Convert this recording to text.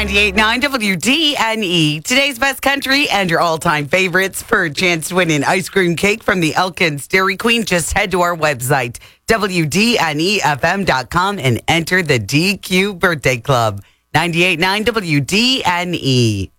98.9 WDNE. Today's best country and your all-time favorites. For a chance to win an ice cream cake from the Elkins Dairy Queen, just head to our website, WDNEFM.com, and enter the DQ Birthday Club. 98.9 WDNE.